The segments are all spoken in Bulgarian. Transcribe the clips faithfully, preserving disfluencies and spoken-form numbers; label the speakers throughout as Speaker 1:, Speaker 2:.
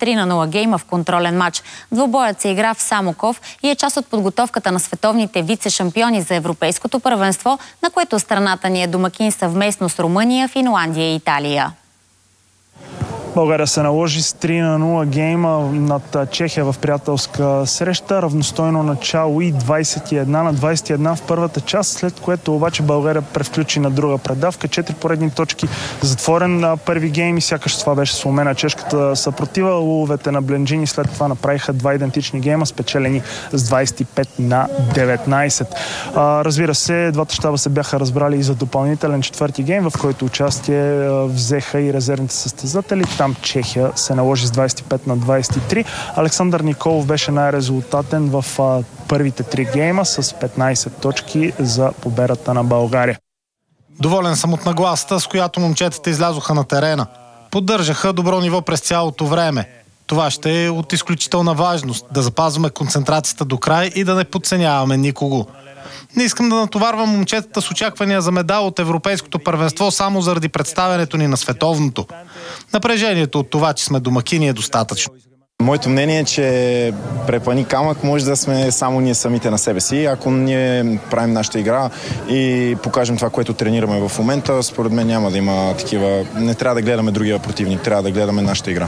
Speaker 1: три на нула гейма в контролен матч. Двубоят се игра в Самоков и е част от подготовката на световните вице-шампиони за Европейското първенство, на което страната ни е домакин съвместно с Румъния, Финландия и Италия.
Speaker 2: България се наложи с три на нула гейма над Чехия в приятелска среща. Равностойно начало и двайсет и една на двайсет и една в първата част, след което обаче България превключи на друга предавка. Четири поредни точки, затворен първи гейм и сякаш това беше сломена чешката съпротива. Луловете на Бленджини след това направиха два идентични гейма, спечелени с двайсет и пет на деветнайсет. А, разбира се, двата щаба се бяха разбрали и за допълнителен четвърти гейм, в който участие взеха и резервните състезатели. Там Чехия се наложи с двайсет и пет на двайсет и три. Александър Николов беше най-резултатен в а, първите три гейма с петнайсет точки за победата на България.
Speaker 3: Доволен съм от нагласата, с която момчетата излязоха на терена. Поддържаха добро ниво през цялото време. Това ще е от изключителна важност, да запазваме концентрацията до край и да не подценяваме никого. Не искам да натоварвам момчетата с очаквания за медал от Европейското първенство само заради представянето ни на световното. Напрежението от това, че сме домакини, е достатъчно.
Speaker 4: Моето мнение е, че препъни камък може да сме само ние самите на себе си. Ако ние правим нашата игра и покажем това, което тренираме в момента, според мен няма да има такива... Не трябва да гледаме другия противник, трябва да гледаме нашата игра.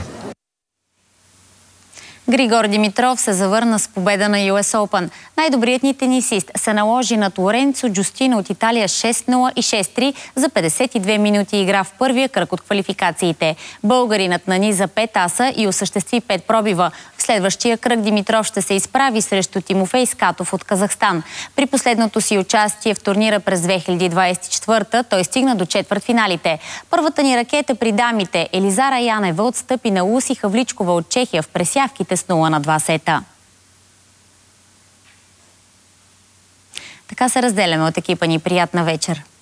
Speaker 1: Григор Димитров се завърна с победа на Ю Ес Open. Най-добрият ни тенисист се наложи над Лоренцо Джустино от Италия шест нула и шест три за петдесет и две минути игра в първия кръг от квалификациите. Българинът наниза пет аса и осъществи пет пробива. В следващия кръг Димитров ще се изправи срещу Тимофей Скатов от Казахстан. При последното си участие в турнира през две хиляди двайсет и четвърта той стигна до четвъртфиналите. Първата ни ракета при дамите Елизара Янева отстъпи на Луси Хавличкова от Чехия в пресявките с нула на два сета. Така се разделяме от екипа ни. Приятна вечер!